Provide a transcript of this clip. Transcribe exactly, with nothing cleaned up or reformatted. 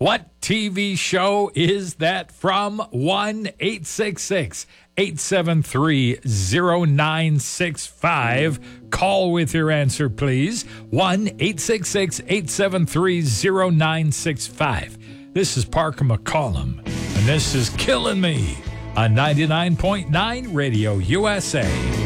What T V show is that from? one eight six six, eight seven three, zero nine six five. Call with your answer, please. one eight six six, eight seven three, zero nine six five. This is Parker McCollum, and this is Killing Me on ninety-nine point nine Radio U S A.